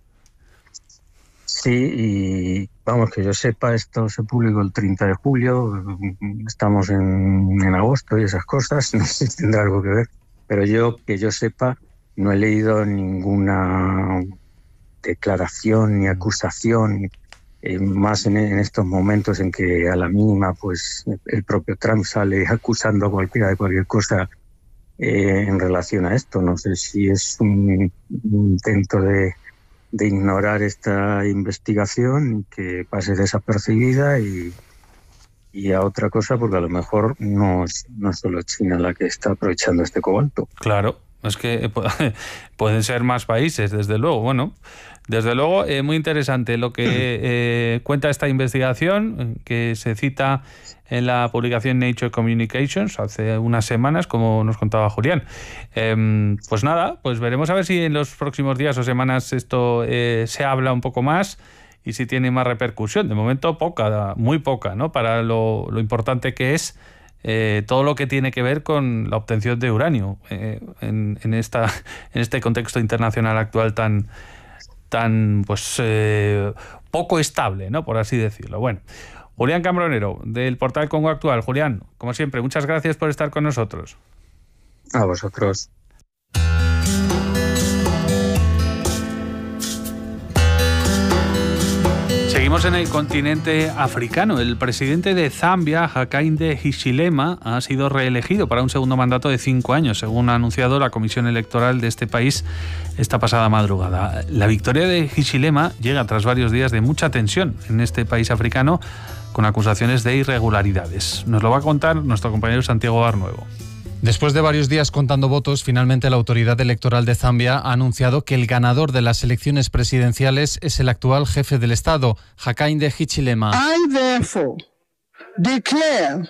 Sí, y vamos, que yo sepa, esto se publicó el treinta de julio, estamos en, en agosto y esas cosas, no sé si tendrá algo que ver, pero yo, que yo sepa, no he leído ninguna declaración ni acusación, eh, más en, en estos momentos en que a la mínima pues el propio Trump sale acusando a cualquiera de cualquier cosa eh, en relación a esto. No sé si es un, un intento de de ignorar esta investigación y que pase desapercibida y, y a otra cosa, porque a lo mejor no es, no es solo China la que está aprovechando este cobalto. Claro, es que pueden ser más países, desde luego. Bueno, desde luego, eh, muy interesante lo que eh, cuenta esta investigación, que se cita en la publicación Nature Communications hace unas semanas, como nos contaba Julián. Eh, pues nada, pues veremos a ver si en los próximos días o semanas esto eh, se habla un poco más y si tiene más repercusión. De momento poca, muy poca, ¿no? Para lo, lo importante que es eh, todo lo que tiene que ver con la obtención de uranio eh, en, en, esta, en este contexto internacional actual tan, tan pues eh, poco estable, ¿no? Por así decirlo. Bueno, Julián Cambronero, del portal Congo Actual. Julián, como siempre, muchas gracias por estar con nosotros. A vosotros. Seguimos en el continente africano. El presidente de Zambia, Hakainde Hichilema, ha sido reelegido para un segundo mandato de cinco años, según ha anunciado la Comisión Electoral de este país esta pasada madrugada. La victoria de Hichilema llega tras varios días de mucha tensión en este país africano, con acusaciones de irregularidades. Nos lo va a contar nuestro compañero Santiago Barnuevo. Después de varios días contando votos, finalmente la Autoridad Electoral de Zambia ha anunciado que el ganador de las elecciones presidenciales es el actual jefe del Estado, Hakainde Hichilema. I therefore declare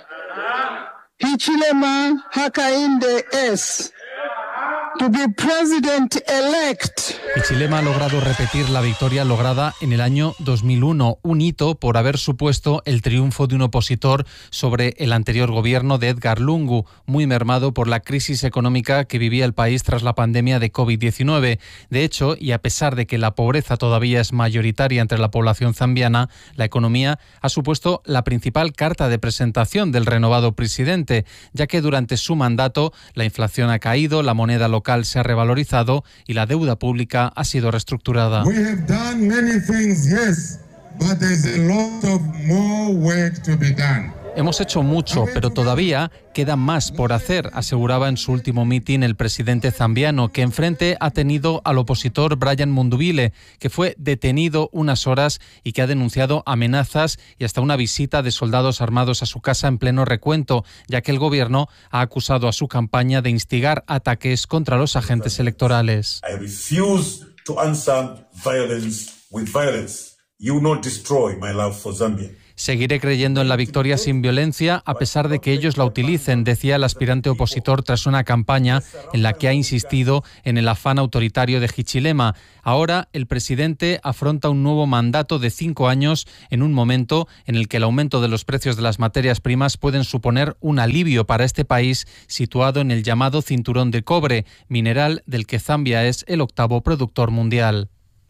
Hichilema Hakainde S. to be president-elect. Hichilema ha logrado repetir la victoria lograda en el año dos mil uno, un hito por haber supuesto el triunfo de un opositor sobre el anterior gobierno de Edgar Lungu, muy mermado por la crisis económica que vivía el país tras la pandemia de covid diecinueve. De hecho, y a pesar de que la pobreza todavía es mayoritaria entre la población zambiana, la economía ha supuesto la principal carta de presentación del renovado presidente, ya que durante su mandato la inflación ha caído, la moneda local se ha revalorizado y la deuda pública ha sido reestructurada. We have done many things, yes, but there's a lot of more work to be done. Hemos hecho mucho, pero todavía queda más por hacer, aseguraba en su último mitin el presidente zambiano, que enfrente ha tenido al opositor Brian Mundubile, que fue detenido unas horas y que ha denunciado amenazas y hasta una visita de soldados armados a su casa en pleno recuento, ya que el gobierno ha acusado a su campaña de instigar ataques contra los agentes electorales. I refuse to answer violence with violence. You will not destroy my love for Zambia. Seguiré creyendo en la victoria sin violencia a pesar de que ellos la utilicen, decía el aspirante opositor tras una campaña en la que ha insistido en el afán autoritario de Hichilema. Ahora el presidente afronta un nuevo mandato de cinco años en un momento en el que el aumento de los precios de las materias primas pueden suponer un alivio para este país situado en el llamado cinturón de cobre, mineral del que Zambia es el octavo productor mundial.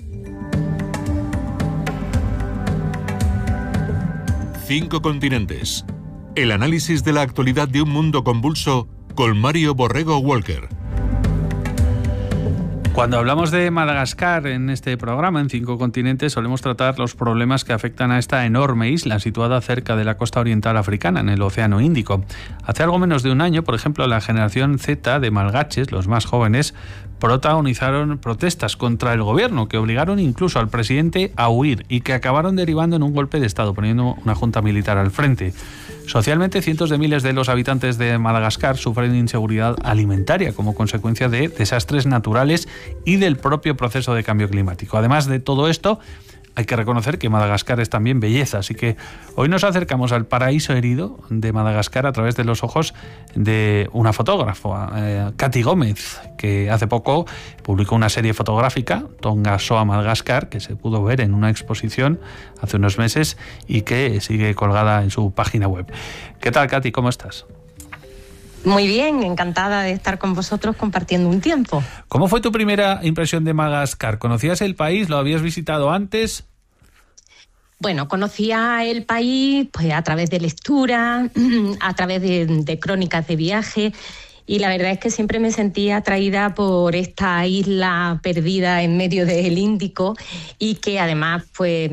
Cinco continentes. El análisis de la actualidad de un mundo convulso con Mario Borrego Walker. Cuando hablamos de Madagascar en este programa, en Cinco Continentes, solemos tratar los problemas que afectan a esta enorme isla situada cerca de la costa oriental africana, en el Océano Índico. Hace algo menos de un año, por ejemplo, la generación Z de malgaches, los más jóvenes, protagonizaron protestas contra el gobierno que obligaron incluso al presidente a huir y que acabaron derivando en un golpe de Estado, poniendo una junta militar al frente. Socialmente, cientos de miles de los habitantes de Madagascar sufren inseguridad alimentaria como consecuencia de desastres naturales y del propio proceso de cambio climático. Además de todo esto, hay que reconocer que Madagascar es también belleza, así que hoy nos acercamos al paraíso herido de Madagascar a través de los ojos de una fotógrafa, eh, Katy Gómez, que hace poco publicó una serie fotográfica, Tonga Soa Madagascar, que se pudo ver en una exposición hace unos meses y que sigue colgada en su página web. ¿Qué tal, Katy? ¿Cómo estás? Muy bien, encantada de estar con vosotros compartiendo un tiempo. ¿Cómo fue tu primera impresión de Madagascar? ¿Conocías el país? ¿Lo habías visitado antes? Bueno, conocía el país pues a través de lectura, a través de, de crónicas de viaje, y la verdad es que siempre me sentía atraída por esta isla perdida en medio del Índico y que además pues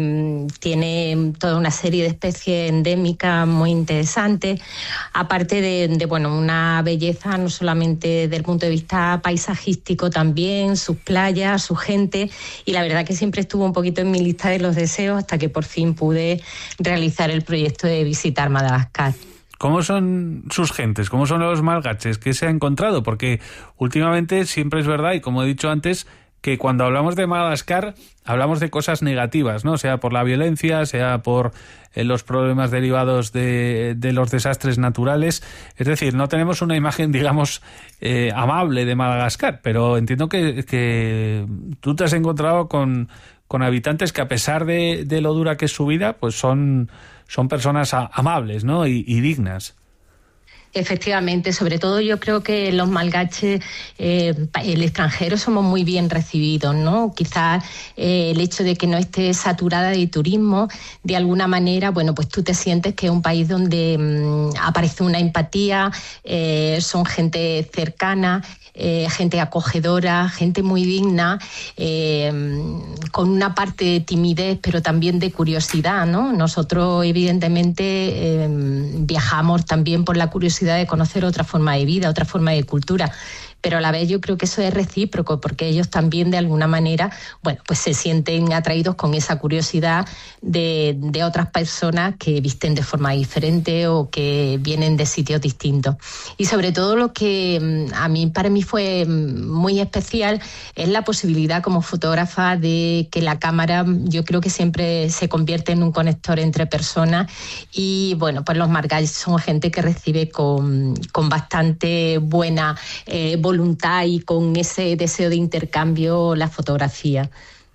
tiene toda una serie de especies endémicas muy interesantes, aparte de, de bueno, una belleza no solamente desde el punto de vista paisajístico, también sus playas, su gente, y la verdad que siempre estuvo un poquito en mi lista de los deseos hasta que por fin pude realizar el proyecto de visitar Madagascar. ¿Cómo son sus gentes? ¿Cómo son los malgaches? ¿Qué se ha encontrado? Porque últimamente siempre es verdad, y como he dicho antes, que cuando hablamos de Madagascar hablamos de cosas negativas, ¿no? Sea por la violencia, sea por eh, los problemas derivados de, de los desastres naturales. Es decir, no tenemos una imagen, digamos, eh, amable de Madagascar, pero entiendo que, que tú te has encontrado con, con habitantes que, a pesar de, de lo dura que es su vida, pues son... son personas amables, ¿no? y, y dignas. Efectivamente, sobre todo yo creo que los malgaches, eh, el extranjero, somos muy bien recibidos, ¿no? Quizás eh, el hecho de que no esté saturada de turismo, de alguna manera, bueno, pues tú te sientes que es un país donde mmm, aparece una empatía, eh, son gente cercana, eh, gente acogedora, gente muy digna, eh, con una parte de timidez, pero también de curiosidad, ¿no? Nosotros, evidentemente, eh, viajamos también por la curiosidad de conocer otra forma de vida, otra forma de cultura, pero a la vez yo creo que eso es recíproco, porque ellos también de alguna manera, bueno, pues se sienten atraídos con esa curiosidad de, de otras personas que visten de forma diferente o que vienen de sitios distintos. Y sobre todo lo que a mí, para mí fue muy especial es la posibilidad como fotógrafa de que la cámara, yo creo que siempre se convierte en un conector entre personas, y bueno, pues los malgaches son gente que recibe con, con bastante buena eh, voluntad y con ese deseo de intercambio la fotografía.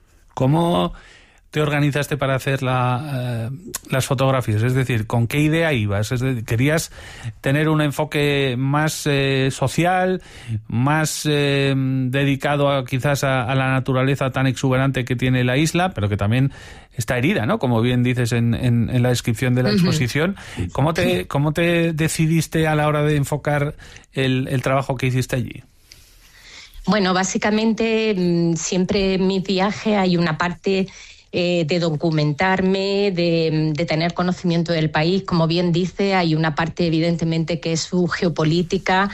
¿Cómo te organizaste para hacer la, eh, las fotografías? Es decir, ¿con qué idea ibas? Es decir, ¿querías tener un enfoque más eh, social, más eh, dedicado a, quizás a, a la naturaleza tan exuberante que tiene la isla, pero que también está herida, ¿no? Como bien dices en, en, en la descripción de la exposición. ¿Cómo te, cómo te decidiste a la hora de enfocar el, el trabajo que hiciste allí? Bueno, básicamente siempre en mis viajes hay una parte eh, de documentarme, de, de tener conocimiento del país. Como bien dice, hay una parte evidentemente que es su geopolítica,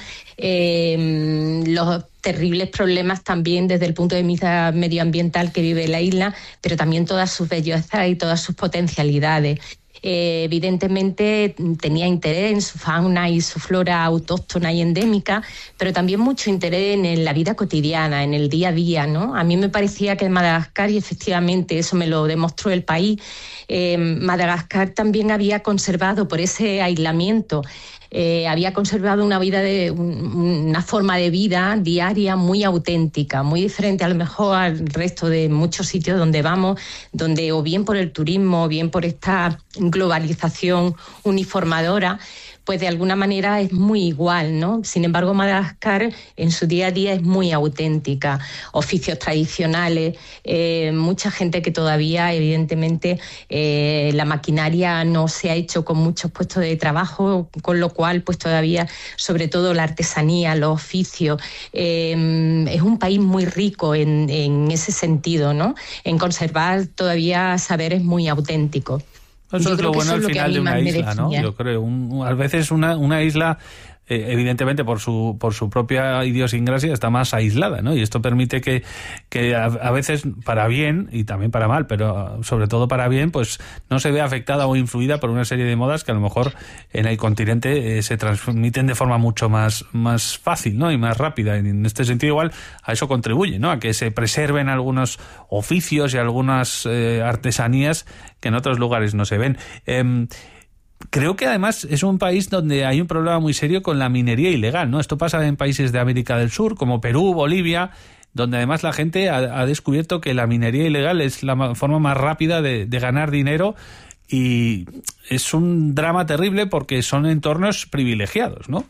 eh, los terribles problemas también desde el punto de vista medioambiental que vive la isla, pero también todas sus bellezas y todas sus potencialidades. Eh, evidentemente tenía interés en su fauna y su flora autóctona y endémica, pero también mucho interés en, en la vida cotidiana, en el día a día, ¿no? A mí me parecía que en Madagascar, y efectivamente eso me lo demostró el país, eh, Madagascar también había conservado, por ese aislamiento, Eh, había conservado una vida de un, una forma de vida diaria muy auténtica, muy diferente a lo mejor al resto de muchos sitios donde vamos, donde o bien por el turismo o bien por esta globalización uniformadora, pues de alguna manera es muy igual, ¿no? Sin embargo, Madagascar en su día a día es muy auténtica. Oficios tradicionales, eh, mucha gente que todavía, evidentemente, eh, la maquinaria no se ha hecho con muchos puestos de trabajo, con lo cual, pues todavía, sobre todo la artesanía, los oficios, eh, es un país muy rico en, en ese sentido, ¿no? En conservar todavía saberes muy auténticos. Eso Yo es creo lo que bueno eso al es lo que final a mí de una más me isla, ¿no? define. Yo creo, un, a veces una, una isla eh, evidentemente por su por su propia idiosincrasia está más aislada, ¿no? Y esto permite que, que a, a veces para bien y también para mal, pero sobre todo para bien, pues no se ve afectada o influida por una serie de modas que a lo mejor en el continente eh, se transmiten de forma mucho más, más fácil, ¿no? Y más rápida. Y en este sentido igual a eso contribuye, ¿no? A que se preserven algunos oficios y algunas eh, artesanías que en otros lugares no se ven. Eh, Creo que además es un país donde hay un problema muy serio con la minería ilegal, ¿no? Esto pasa en países de América del Sur, como Perú, Bolivia, donde además la gente ha, ha descubierto que la minería ilegal es la forma más rápida de, de ganar dinero, y es un drama terrible porque son entornos privilegiados, ¿no?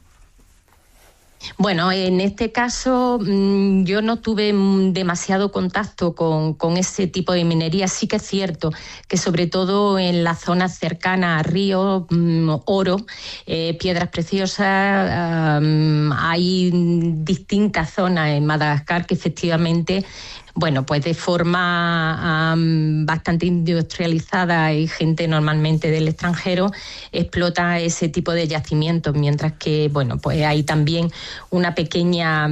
Bueno, en este caso yo no tuve demasiado contacto con, con ese tipo de minería. Sí que es cierto que sobre todo en las zonas cercanas a ríos, oro, eh, piedras preciosas, um, hay distintas zonas en Madagascar que efectivamente, bueno, pues de forma um, bastante industrializada y gente normalmente del extranjero explota ese tipo de yacimientos, mientras que, bueno, pues hay también una pequeña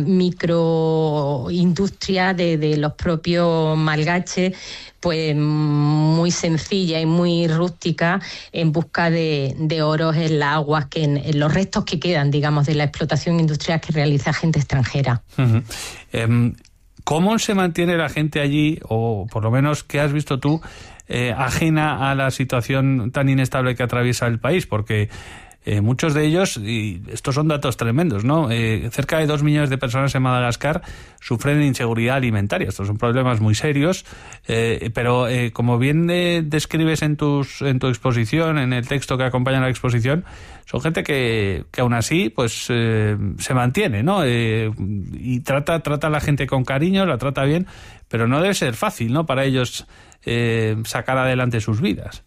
microindustria de, de los propios malgaches, pues muy sencilla y muy rústica en busca de, de oros en las aguas, que en, en los restos que quedan, digamos, de la explotación industrial que realiza gente extranjera. Uh-huh. Um... ¿Cómo se mantiene la gente allí, o por lo menos qué has visto tú, eh, ajena a la situación tan inestable que atraviesa el país? Porque eh, muchos de ellos, y estos son datos tremendos, ¿no? Eh, cerca de dos millones de personas en Madagascar sufren de inseguridad alimentaria. Estos son problemas muy serios, eh, pero eh, como bien eh, describes en, tus, en tu exposición, en el texto que acompaña a la exposición, son gente que, que aún así pues eh, se mantiene, ¿no? Eh, y trata, trata a la gente con cariño, la trata bien, pero no debe ser fácil, ¿no?, para ellos eh, sacar adelante sus vidas.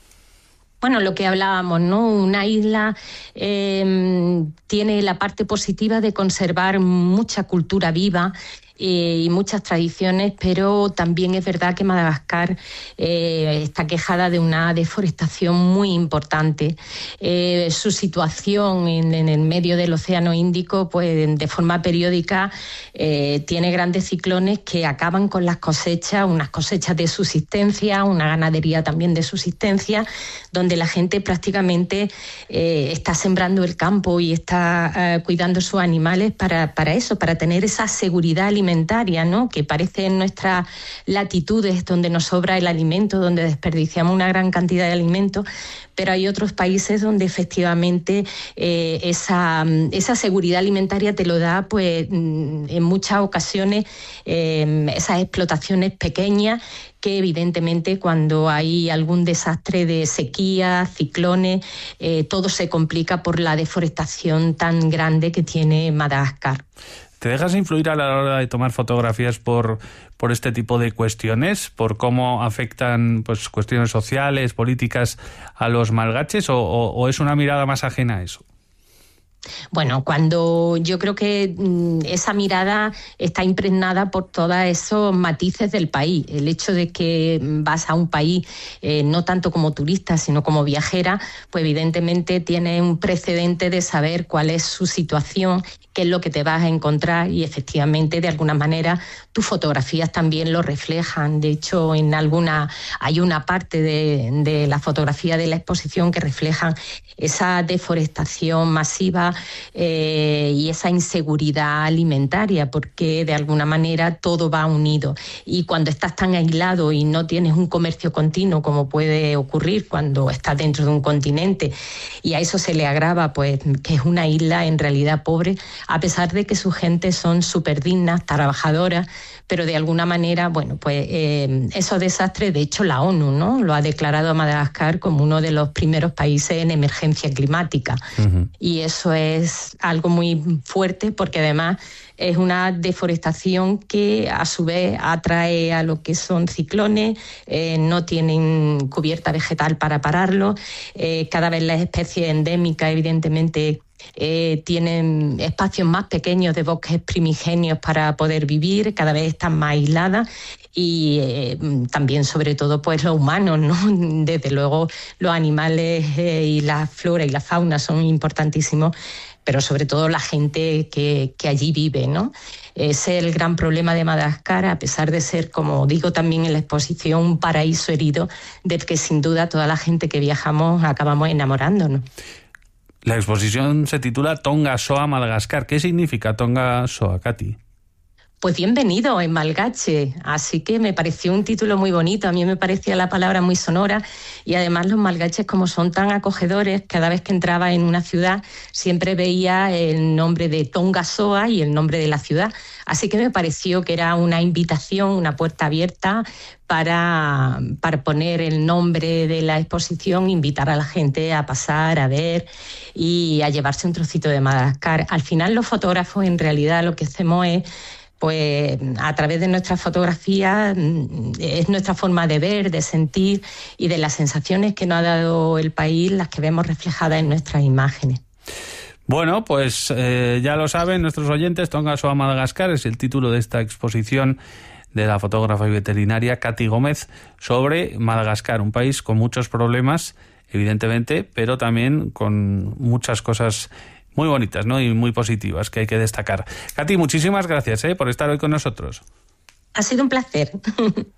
Bueno, lo que hablábamos, ¿no? Una isla eh, tiene la parte positiva de conservar mucha cultura viva eh, y muchas tradiciones, pero también es verdad que Madagascar eh, está quejada de una deforestación muy importante. Eh, su situación en, en el medio del Océano Índico, pues de forma periódica eh, tiene grandes ciclones que acaban con las cosechas, unas cosechas de subsistencia, una ganadería también de subsistencia, donde la gente prácticamente eh, está sembrando el campo y está eh, cuidando sus animales para, para eso, para tener esa seguridad alimentaria, ¿no?, que parece en nuestras latitudes donde nos sobra el alimento, donde desperdiciamos una gran cantidad de alimentos, pero hay otros países donde efectivamente eh, esa, esa seguridad alimentaria te lo da, pues en muchas ocasiones eh, esas explotaciones pequeñas, que evidentemente cuando hay algún desastre de sequía, ciclones, eh, todo se complica por la deforestación tan grande que tiene Madagascar. ¿Te dejas influir a la hora de tomar fotografías por, por este tipo de cuestiones? ¿Por cómo afectan pues cuestiones sociales, políticas a los malgaches? ¿O, o, o es una mirada más ajena a eso? Bueno, cuando yo creo que mmm, esa mirada está impregnada por todos esos matices del país. El hecho de que vas a un país, eh, no tanto como turista, sino como viajera, pues evidentemente tienes un precedente de saber cuál es su situación, qué es lo que te vas a encontrar, y efectivamente, de alguna manera, tus fotografías también lo reflejan. De hecho, en alguna hay una parte de, de la fotografía de la exposición que reflejan esa deforestación masiva eh, y esa inseguridad alimentaria, porque de alguna manera todo va unido. Y cuando estás tan aislado y no tienes un comercio continuo, como puede ocurrir cuando estás dentro de un continente, y a eso se le agrava pues que es una isla en realidad pobre, a pesar de que su gente son súper dignas, trabajadoras, pero de alguna manera, bueno, pues eh, esos desastres, de hecho la ONU, ¿no?, lo ha declarado a Madagascar como uno de los primeros países en emergencia climática. Uh-huh. Y eso es algo muy fuerte, porque además es una deforestación que a su vez atrae a lo que son ciclones, eh, no tienen cubierta vegetal para pararlo, eh, cada vez las especies endémicas evidentemente eh, tienen espacios más pequeños de bosques primigenios para poder vivir, cada vez están más aisladas. Y eh, también, sobre todo, pues los humanos, ¿no? Desde luego los animales eh, y la flora y la fauna son importantísimos, pero sobre todo la gente que, que allí vive, ¿no? Ese es el gran problema de Madagascar, a pesar de ser, como digo también en la exposición, un paraíso herido del que sin duda toda la gente que viajamos acabamos enamorándonos. La exposición se titula Tonga Soa Madagascar. ¿Qué significa Tonga Soa, Katy? Pues bienvenido en malgache, así que me pareció un título muy bonito, a mí me parecía la palabra muy sonora y además los malgaches, como son tan acogedores, cada vez que entraba en una ciudad siempre veía el nombre de Tonga Soa y el nombre de la ciudad, así que me pareció que era una invitación, una puerta abierta para, para poner el nombre de la exposición, invitar a la gente a pasar, a ver y a llevarse un trocito de Madagascar. Al final los fotógrafos en realidad lo que hacemos es, pues a través de nuestras fotografías, es nuestra forma de ver, de sentir y de las sensaciones que nos ha dado el país las que vemos reflejadas en nuestras imágenes. Bueno, pues eh, ya lo saben nuestros oyentes, Tonga Soa Madagascar es el título de esta exposición de la fotógrafa y veterinaria Katy Gómez sobre Madagascar, un país con muchos problemas, evidentemente, pero también con muchas cosas muy bonitas, ¿no? Y muy positivas que hay que destacar. Katy, muchísimas gracias, ¿eh? por estar hoy con nosotros. Ha sido un placer.